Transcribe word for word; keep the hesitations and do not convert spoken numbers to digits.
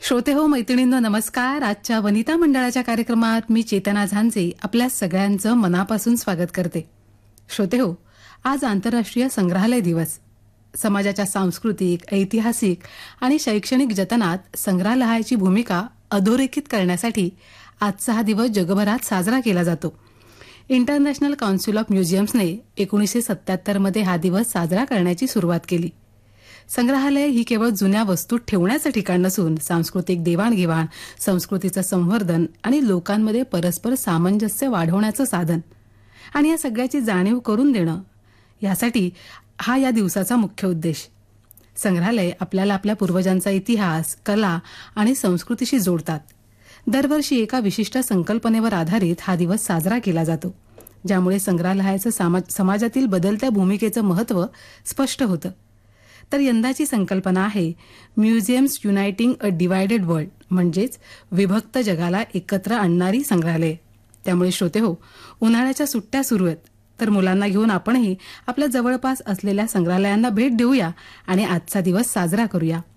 श्रोते हो, मैत्रिणींनो नमस्कार. आजच्या वनिता मंडळाच्या कार्यक्रमात मी चेतना झांजे आपल्या सगळ्यांचं मनापासून स्वागत करते. श्रोते हो, आज आंतरराष्ट्रीय संग्रहालय दिवस. समाजाच्या सांस्कृतिक, ऐतिहासिक आणि शैक्षणिक जतनात संग्रहालयाची भूमिका अधोरेखित करण्यासाठी आजचा हा दिवस जगभरात साजरा केला जातो. इंटरनॅशनल काउन्सिल ऑफ म्युझियम्सने एकोणीसशे सत्याहत्तर मध्ये हा दिवस साजरा करण्याची सुरुवात केली. संग्रहालय ही केवळ जुन्या वस्तू ठेवण्याचं ठिकाण नसून सांस्कृतिक देवाणघेवाण, संस्कृतीचं संवर्धन आणि लोकांमध्ये परस्पर सामंजस्य वाढवण्याचं साधन आणि या सगळ्याची जाणीव करून देणं, यासाठी हा या दिवसाचा मुख्य उद्देश. संग्रहालय आपल्याला आपल्या पूर्वजांचा इतिहास, कला आणि संस्कृतीशी जोडतात. दरवर्षी एका विशिष्ट संकल्पनेवर आधारित हा दिवस साजरा केला जातो, ज्यामुळे संग्रहालयाचं समाज समाजातील बदलत्या भूमिकेचं महत्त्व स्पष्ट होतं. तर यंदाची संकल्पना आहे म्युझियम्स युनायटिंग अ डिवायडेड वर्ल्ड, म्हणजेच विभक्त जगाला एकत्र आणणारी संग्रहालय. त्यामुळे श्रोते हो, उन्हाळ्याच्या सुट्ट्या सुरू आहेत, तर मुलांना घेऊन आपणही आपल्या जवळपास असलेल्या संग्रहालयांना भेट देऊया आणि आजचा दिवस साजरा करूया.